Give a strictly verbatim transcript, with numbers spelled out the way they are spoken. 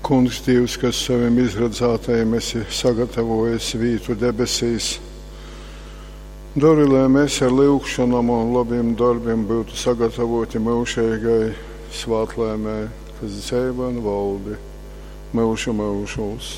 Kungs, Dievs, kas saviem izredzētajiem esi sagatavojis vītu debesīs, dari, lai mēs ar lūgšanām un labiem darbiem būtu sagatavoti mūžīgai svētlēmē, kas dzīvo un valdi mūžu mūžos.